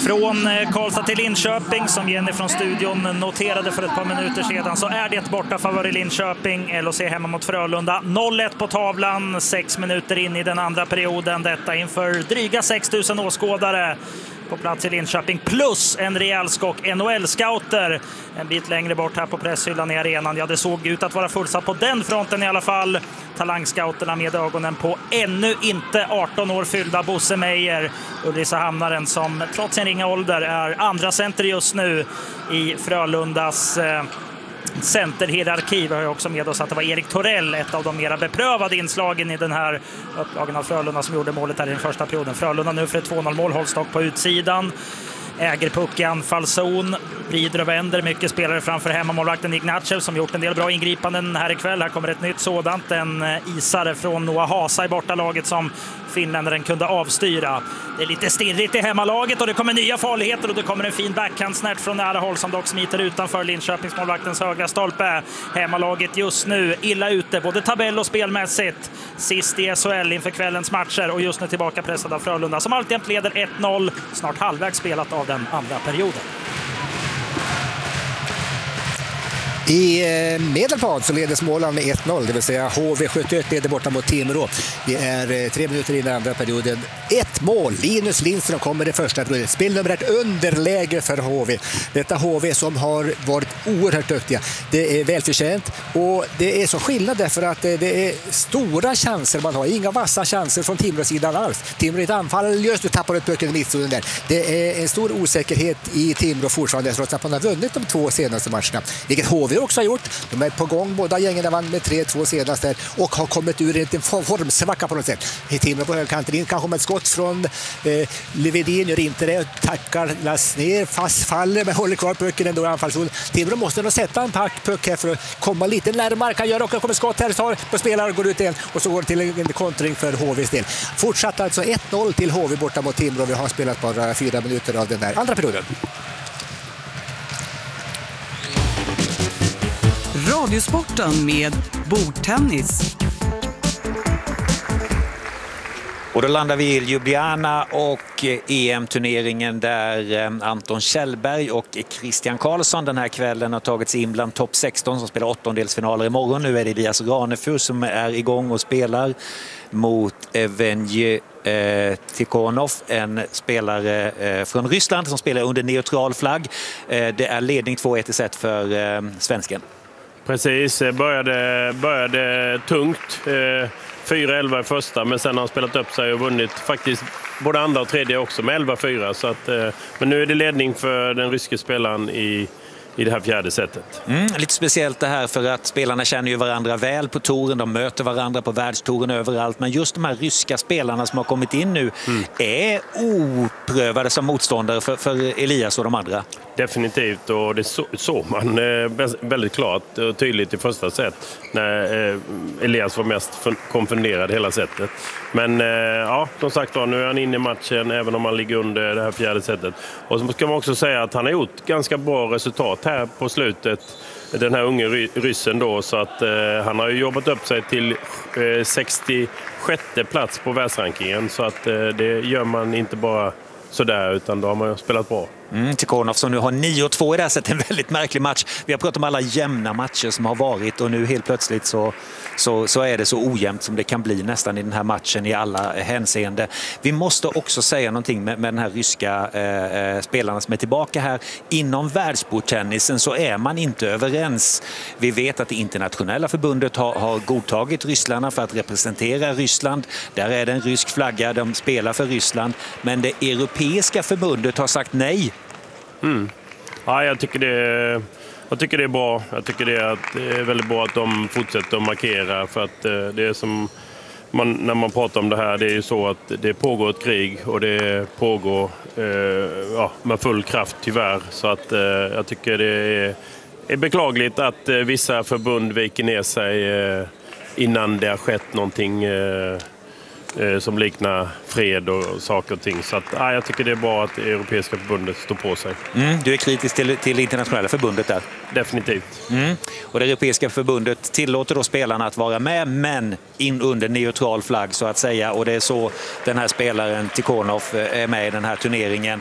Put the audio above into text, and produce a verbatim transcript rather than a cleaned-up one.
Från Karlstad till Linköping, som Jenny från studion noterade för ett par minuter sedan, så är det ett bortafavör i Linköping. L H C hemma mot Frölunda. noll ett på tavlan, sex minuter in i den andra perioden. Detta inför dryga sex tusen åskådare på plats i Linköping, plus en rejäl skock N H L-scouter en bit längre bort här på presshyllan i arenan. Ja, det såg ut att vara fullsatt på den fronten i alla fall. Talangscouterna med ögonen på ännu inte arton år fyllda Bosse Meijer, Ulricehamnaren, som trots sin ringa ålder är andra center just nu i Frölundas eh, centerhierarki. Vi har ju också med oss att det var Erik Torell, ett av de mera beprövade inslagen i den här upplagen av Frölunda, som gjorde målet här i den första perioden. Frölunda nu för ett två noll mål, hålls dock på utsidan. Äger puck i anfallszon, vrider och vänder. Mycket spelare framför hemmamålvakten Ignatjev, som gjort en del bra ingripanden här ikväll. Här kommer ett nytt sådant. En isare från Noah Hasa i bortalaget som finländaren kunde avstyra. Det är lite stirrigt i hemmalaget och det kommer nya farligheter, och det kommer en fin backhandsnärt från nära håll som dock smiter utanför Linköpingsmålvaktens högra stolpe. Hemmalaget just nu illa ute, både tabell och spelmässigt. Sist i S H L inför kvällens matcher, och just nu tillbaka pressad av Frölunda, som alltid leder ett noll. Snart halvvägs spelat av den andra perioden. I Medelpad så leder Småland med ett noll, det vill säga H V sjuttioett leder borta mot Timrå. Det är tre minuter i den andra perioden. Ett mål, Linus Lindström kommer i första perioden. Spelnummer ett underläge för H V. Detta H V som har varit oerhört duktiga. Det är välförtjänt, och det är så skillnad därför att det är stora chanser man har. Inga vassa chanser från Timrå-sidan alls. Timrå i ett anfall, just nu tappar ett pucken i mittzonen där. Det är en stor osäkerhet i Timrå fortfarande, trots att man har vunnit de två senaste matcherna. Vilket H V också har gjort. De är på gång, båda gängen vann med tre två senast där, och har kommit ur en formsvacka på något sätt. Timrå på högkanten in, kanske med ett skott från eh, Levedin, gör inte det, tackar Lass ner, fast faller men håller kvar pucken ändå i anfallszon. Timrå måste nog sätta en pack puck här för att komma lite närmare, kan göra, och kommer skott här, tar på spelare, går ut igen, och så går det till en kontring för H V:s del. Fortsatt alltså ett noll till H V borta mot Timrå. Vi har spelat bara fyra minuter av den här andra perioden. Radiosporten med bordtennis. Och då landar vi i Ljubljana och E M-turneringen där Anton Kjellberg och Christian Karlsson den här kvällen har tagit sig in bland topp sexton som spelar åttondelsfinaler imorgon. Nu är det Elias Ranefur som är igång och spelar mot Evgenij eh, Tikhonov, en spelare eh, från Ryssland som spelar under neutral flagg. Eh, det är ledning två ett i set för eh, svensken. Precis, började, började tungt. Eh, fyra elva i första, men sen har han spelat upp sig och vunnit faktiskt både andra och tredje också med elva fyra. Så att, eh, men nu är det ledning för den ryske spelaren i, i det här fjärde setet. Mm, lite speciellt det här för att spelarna känner ju varandra väl på touren. De möter varandra på världstouren överallt. Men just de här ryska spelarna som har kommit in nu mm. är oprövade som motståndare för, för Elias och de andra. Definitivt, och det så, såg man eh, väldigt klart och tydligt i första set när eh, Elias var mest konfunderad hela setet. Men eh, ja, som sagt var, nu är han inne i matchen även om han ligger under det här fjärde setet. Och så ska man också säga att han har gjort ganska bra resultat här på slutet, den här unge ry- ryssen då, så att eh, han har ju jobbat upp sig till eh, sextiosjätte plats på världsrankingen, så att eh, det gör man inte bara sådär, utan då har man ju spelat bra. Mm, Tikhonov som nu har nio två i det här sättet, en väldigt märklig match. Vi har pratat om alla jämna matcher som har varit, och nu helt plötsligt så, så, så är det så ojämnt som det kan bli nästan i den här matchen i alla hänseende. Vi måste också säga någonting med, med den här ryska eh, spelarna som är tillbaka här. Inom världsbordtennisen så är man inte överens. Vi vet att det internationella förbundet har, har godtagit rysslarna för att representera Ryssland. Där är det en rysk flagga, de spelar för Ryssland. Men det europeiska förbundet har sagt nej. Mm. Ja, jag tycker det jag tycker det är bra. Jag tycker det är, att, det är väldigt bra att de fortsätter att markera, för att det är som man, när man pratar om det här, det är ju så att det pågår ett krig och det pågår eh, ja, med full kraft tyvärr, så att eh, jag tycker det är, är beklagligt att eh, vissa förbund viker ner sig eh, innan det har skett någonting eh, som liknar fred och saker och ting. Så att, ja, jag tycker det är bra att det Europeiska förbundet står på sig. Mm, du är kritisk till, till det internationella förbundet där? Definitivt. Mm. Och det Europeiska förbundet tillåter då spelarna att vara med, men in under neutral flagg så att säga. Och det är så den här spelaren Tikhonov är med i den här turneringen.